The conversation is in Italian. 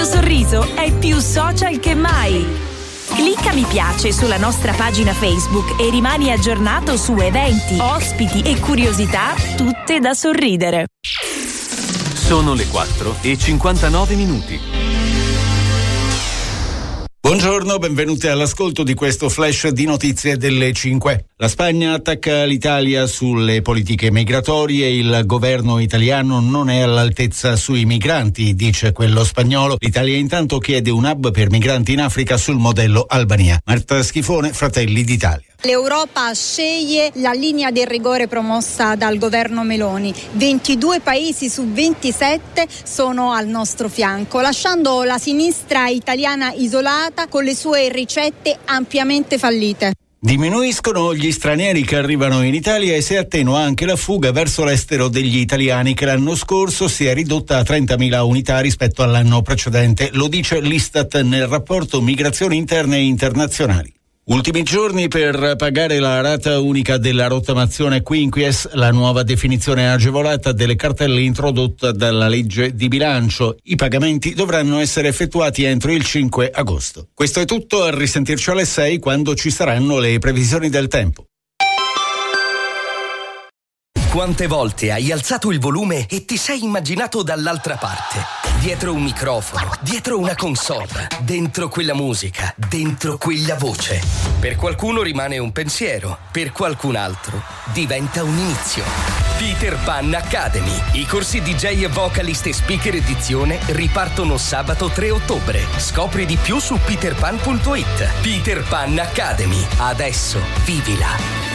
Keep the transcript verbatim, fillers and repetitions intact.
Radio Sorriso è più social che mai. Clicca mi piace sulla nostra pagina Facebook e rimani aggiornato su eventi, ospiti e curiosità, tutte da sorridere. Sono le quattro e cinquantanove minuti. Buongiorno, benvenuti all'ascolto di questo flash di notizie delle cinque. La Spagna attacca l'Italia sulle politiche migratorie, il governo italiano non è all'altezza sui migranti, dice quello spagnolo. L'Italia intanto chiede un hub per migranti in Africa sul modello Albania. Marta Schifone, Fratelli d'Italia. L'Europa sceglie la linea del rigore promossa dal governo Meloni. ventidue paesi su ventisette sono al nostro fianco, lasciando la sinistra italiana isolata con le sue ricette ampiamente fallite. Diminuiscono gli stranieri che arrivano in Italia e si attenua anche la fuga verso l'estero degli italiani, che l'anno scorso si è ridotta a trentamila unità rispetto all'anno precedente. Lo dice l'Istat nel rapporto Migrazioni interne e internazionali. Ultimi giorni per pagare la rata unica della rottamazione quinquies, la nuova definizione agevolata delle cartelle introdotta dalla legge di bilancio. I pagamenti dovranno essere effettuati entro il cinque agosto. Questo è tutto, a risentirci alle sei quando ci saranno le previsioni del tempo. Quante volte hai alzato il volume e ti sei immaginato dall'altra parte? Dietro un microfono, dietro una console, dentro quella musica, dentro quella voce. Per qualcuno rimane un pensiero, per qualcun altro diventa un inizio. Peter Pan Academy. I corsi D J e vocalist e speaker edizione ripartono sabato tre ottobre. Scopri di più su peter pan punto it. Peter Pan Academy. Adesso vivila.